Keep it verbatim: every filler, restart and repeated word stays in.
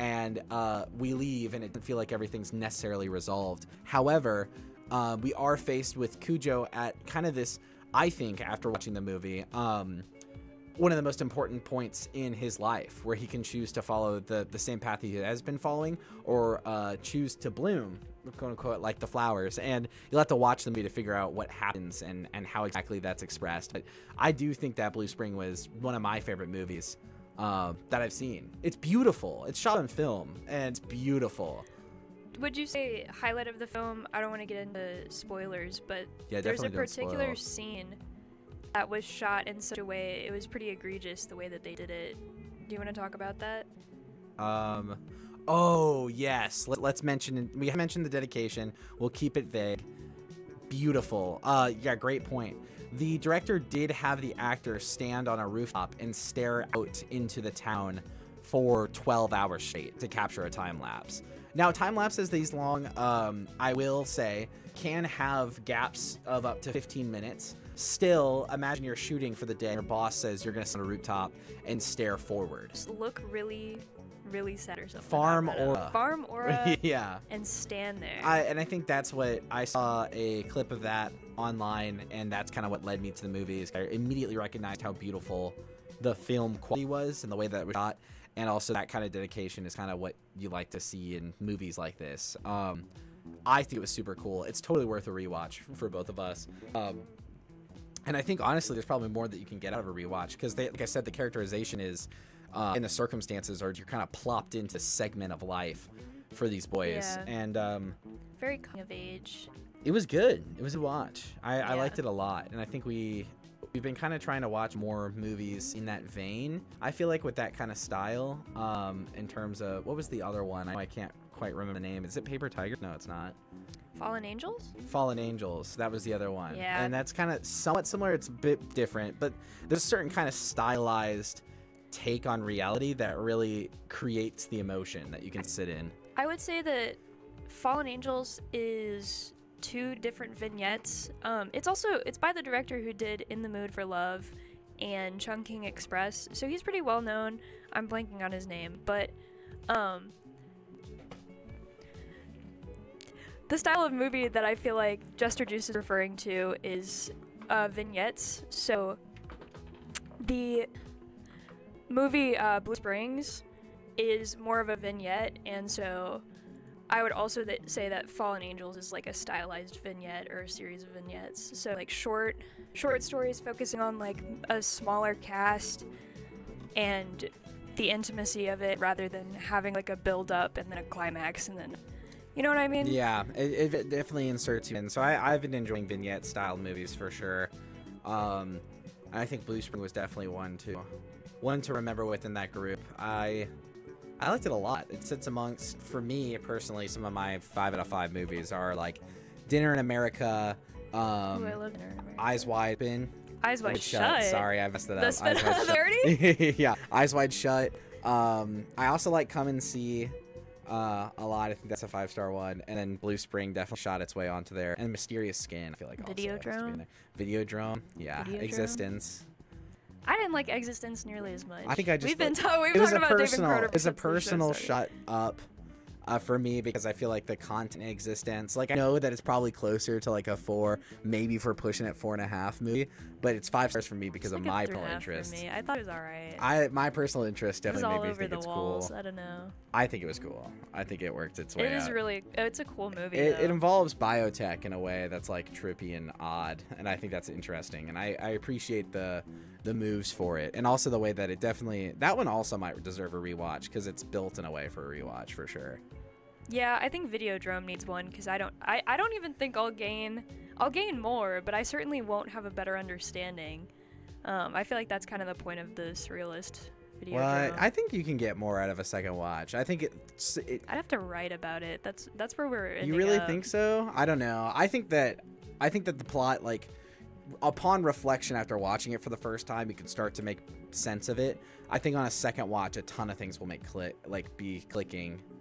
and uh, we leave, and it doesn't feel like everything's necessarily resolved. However, uh, we are faced with Cujo at kind of this, I think, after watching the movie, um, one of the most important points in his life, where he can choose to follow the, the same path he has been following, or uh, choose to bloom, quote unquote, like the flowers. And you'll have to watch the movie to figure out what happens and, and how exactly that's expressed. But I do think that Blue Spring was one of my favorite movies uh, that I've seen. It's beautiful. It's shot on film, and it's beautiful. Would you say highlight of the film? I don't want to get into spoilers, but Yeah, there's a definitely don't particular spoil. scene that was shot in such a way, it was pretty egregious the way that they did it. Do you want to talk about that? Um, oh yes. Let, let's mention. We mentioned the dedication. We'll keep it vague. Beautiful. Uh, yeah, great point. The director did have the actor stand on a rooftop and stare out into the town for twelve hours straight to capture a time lapse. Now, time lapses these long, um, I will say, can have gaps of up to fifteen minutes. Still, imagine you're shooting for the day. Your boss says you're going to sit on a rooftop and stare forward. Just look really, really sad or something. Farm I don't know. aura. Farm aura. Yeah. And stand there. I, and I think that's what I saw a clip of that online, and that's kind of what led me to the movies. I immediately recognized how beautiful the film quality was and the way that it was shot, and also that kind of dedication is kind of what you like to see in movies like this. Um, I think it was super cool. It's totally worth a rewatch for both of us. Um, and I think honestly, there's probably more that you can get out of a rewatch because, like I said, the characterization is, uh, and the circumstances are you're kind of plopped into a segment of life for these boys, Yeah. and um, Very coming of age. it was good. It was a watch. I, I Yeah. liked it a lot, and I think we we've been kind of trying to watch more movies in that vein. I feel like with that kind of style, um, in terms of what was the other one? I, I can't quite remember the name. Is it Paper Tiger? No, it's not. Fallen Angels? Fallen Angels. That was the other one. Yeah. And that's kind of somewhat similar. It's a bit different, but there's a certain kind of stylized take on reality that really creates the emotion that you can sit in. I would say that Fallen Angels is two different vignettes. Um, it's also, it's by the director who did In the Mood for Love and Chungking Express, so he's pretty well known. I'm blanking on his name, but um, the style of movie that I feel like Jester Juice is referring to is uh, vignettes. So the movie uh, Blue Springs is more of a vignette, and so I would also th- say that Fallen Angels is like a stylized vignette or a series of vignettes. So like short, short stories focusing on like a smaller cast and the intimacy of it, rather than having like a build up and then a climax and then, you know what I mean? Yeah, it, it definitely inserts you in. So I, I've been enjoying vignette style movies for sure. Um, I think Blue Spring was definitely one to one to remember within that group. I I liked it a lot. It sits amongst, for me personally, some of my five out of five movies are like Dinner in America, um, Ooh, I love Dinner in America. Eyes Wide Open. Eyes Wide Wide Shut. Sorry, I messed it The up. spin Eyes Wide off Shut. thirty? Yeah, Eyes Wide Shut. Um, I also like Come and See uh, a lot. I think that's a five star one. And then Blue Spring definitely shot its way onto there. And Mysterious Skin, I feel like also has to be in Videodrome? there. Videodrome, yeah. Videodrome? Existence. I didn't like Existence nearly as much. I think I just we've been like- ta- we've It was talked a about personal. David Carter. It's a since the show personal started. shut up. Uh, for me, because I feel like the content in Existence, like I know that it's probably closer to like a four, maybe for pushing it four and a half movie, but it's five stars for me because It's of like a my three and a personal half for interest. me. I thought it was alright. I my personal interest It was definitely all made me over think the it's walls. cool. I don't know. I think it was cool. I think it worked its way It is out. really. It's a cool movie. It, though. it involves biotech in a way that's like trippy and odd, and I think that's interesting. And I, I appreciate the the moves for it, and also the way that it definitely that one also might deserve a rewatch because it's built in a way for a rewatch for sure. Yeah, I think Videodrome needs one because I don't. I, I don't even think I'll gain. I'll gain more, but I certainly won't have a better understanding. Um, I feel like that's kind of the point of the surrealist Videodrome. Well, I think you can get more out of a second watch. I think it's it, I'd have to write about it. That's that's where we're. you ending really up. think so? I don't know. I think that I think that the plot, like, upon reflection after watching it for the first time, you can start to make sense of it. I think on a second watch, a ton of things will make click, like, be clicking